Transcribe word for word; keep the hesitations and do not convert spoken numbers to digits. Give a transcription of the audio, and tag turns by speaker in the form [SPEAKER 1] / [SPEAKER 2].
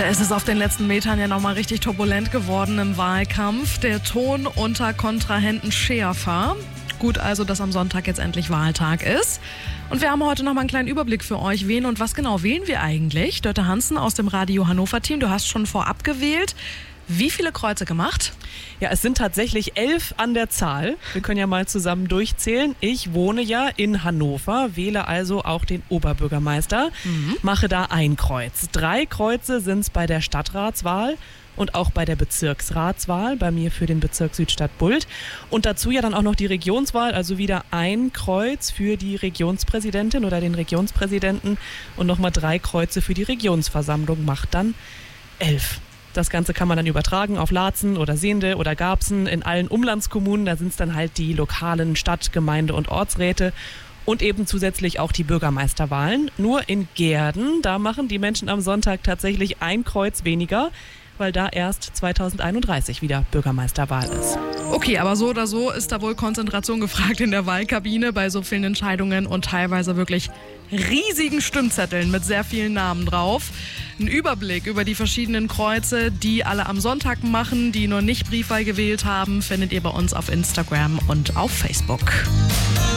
[SPEAKER 1] Da ist es auf den letzten Metern ja nochmal richtig turbulent geworden im Wahlkampf. Der Ton unter Kontrahenten schärfer. Gut also, dass am Sonntag jetzt endlich Wahltag ist. Und wir haben heute nochmal einen kleinen Überblick für euch. Wen und was genau wählen wir eigentlich? Dörte Hansen aus dem Radio Hannover-Team, du hast schon vorab gewählt. Wie viele Kreuze gemacht?
[SPEAKER 2] Ja, es sind tatsächlich elf an der Zahl. Wir können ja mal zusammen durchzählen. Ich wohne ja in Hannover, wähle also auch den Oberbürgermeister, mhm. mache da ein Kreuz. Drei Kreuze sind es bei der Stadtratswahl und auch bei der Bezirksratswahl, bei mir für den Bezirk Südstadt-Bult. Und dazu ja dann auch noch die Regionswahl, also wieder ein Kreuz für die Regionspräsidentin oder den Regionspräsidenten und nochmal drei Kreuze für die Regionsversammlung, macht dann elf. Das Ganze kann man dann übertragen auf Laatzen oder Sehnde oder Garbsen in allen Umlandskommunen. Da sind es dann halt die lokalen Stadt-, Gemeinde- und Ortsräte und eben zusätzlich auch die Bürgermeisterwahlen. Nur in Gehrden, da machen die Menschen am Sonntag tatsächlich ein Kreuz weniger, weil da erst zweitausendeinunddreißig wieder Bürgermeisterwahl ist.
[SPEAKER 1] Okay, aber so oder so ist da wohl Konzentration gefragt in der Wahlkabine bei so vielen Entscheidungen und teilweise wirklich riesigen Stimmzetteln mit sehr vielen Namen drauf. Ein Überblick über die verschiedenen Kreuze, die alle am Sonntag machen, die noch nicht Briefwahl gewählt haben, findet ihr bei uns auf Instagram und auf Facebook.